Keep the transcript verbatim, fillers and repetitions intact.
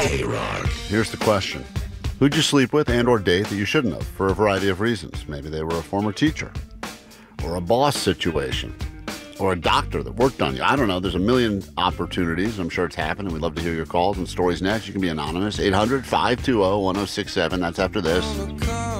K-Rock. Here's the question. Who'd you sleep with and or date that you shouldn't have for a variety of reasons? Maybe they were a former teacher or a boss situation or a doctor that worked on you. I don't know. There's a million opportunities. I'm sure it's happened, and we'd love to hear your calls and stories next. You can be anonymous. eight hundred, five two zero, one zero six seven. That's after this.